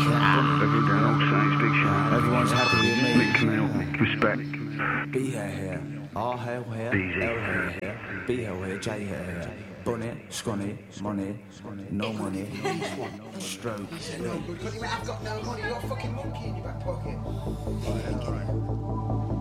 Every day, all saints, big shout. Everyone's happy with me. Mick Camille, respect. B here, R hail here, Easy. L here, B hail here, J here. Bunny, scunny, money, no money, stroke. I've got no money, you're a fucking monkey in your back pocket.